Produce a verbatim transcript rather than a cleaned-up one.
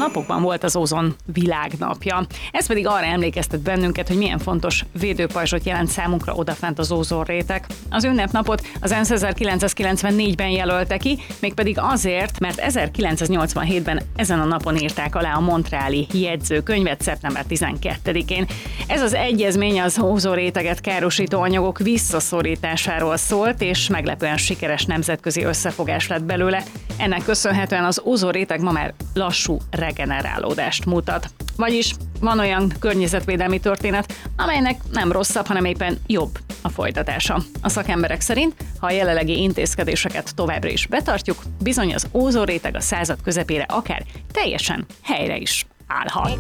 napokban volt az ózon világnapja. Ez pedig arra emlékeztet bennünket, hogy milyen fontos védőpajzsot jelent számunkra odafent az ózonréteg. Az ünnepnapot az ENSZ ezerkilencszázkilencvennégyben jelölte ki, mégpedig azért, mert ezerkilencszáznyolcvanhétben ezen a napon írták alá a Montreali jegyzőkönyvet szeptember tizenkettedikén. Ez az egyezmény az ózonréteget károsító anyagok visszaszorításáról szólt, és meglepően sikeres nemzetközi összefogás lett belőle. Ennek köszönhetően az ózonréteg ma már lassú regenerálódást mutat. Vagyis van olyan környezetvédelmi történet, amelynek nem rosszabb, hanem éppen jobb a folytatása. A szakemberek szerint, ha a jelenlegi intézkedéseket továbbra is betartjuk, bizony az ózonréteg a század közepére akár teljesen helyre is állhat.